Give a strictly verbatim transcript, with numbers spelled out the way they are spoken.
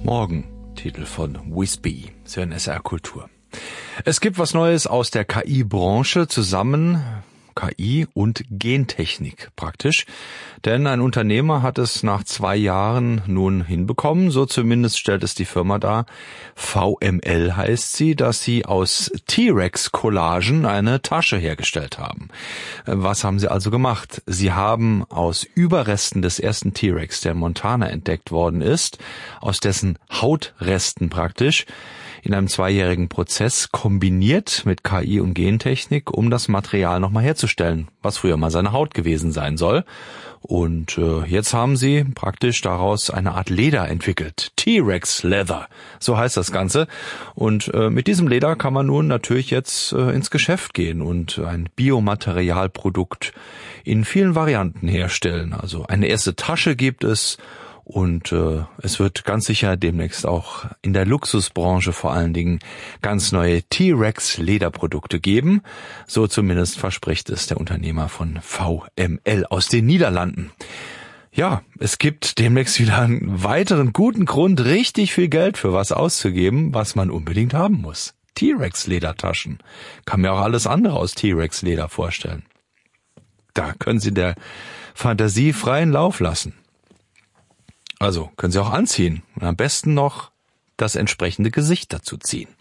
Morgen, Titel von Whisby, Sie hören S R Kultur. Es gibt was Neues aus der K I-Branche zusammen, K I und Gentechnik praktisch. Denn ein Unternehmer hat es nach zwei Jahren nun hinbekommen, so zumindest stellt es die Firma dar. V M L heißt sie, dass sie aus T-Rex-Collagen eine Tasche hergestellt haben. Was haben sie also gemacht? Sie haben aus Überresten des ersten T-Rex, der in Montana entdeckt worden ist, aus dessen Hautresten praktisch, in einem zweijährigen Prozess kombiniert mit K I und Gentechnik, um das Material nochmal herzustellen, was früher mal seine Haut gewesen sein soll. Und äh, jetzt haben sie praktisch daraus eine Art Leder entwickelt. T-Rex Leather, so heißt das Ganze. Und äh, mit diesem Leder kann man nun natürlich jetzt äh, ins Geschäft gehen und ein Biomaterialprodukt in vielen Varianten herstellen. Also eine erste Tasche gibt es. Und äh, es wird ganz sicher demnächst auch in der Luxusbranche vor allen Dingen ganz neue T-Rex-Lederprodukte geben. So zumindest verspricht es der Unternehmer von V M L aus den Niederlanden. Ja, es gibt demnächst wieder einen weiteren guten Grund, richtig viel Geld für was auszugeben, was man unbedingt haben muss. T-Rex-Ledertaschen. Kann mir auch alles andere aus T-Rex-Leder vorstellen. Da können Sie der Fantasie freien Lauf lassen. Also können Sie auch anziehen und am besten noch das entsprechende Gesicht dazu ziehen.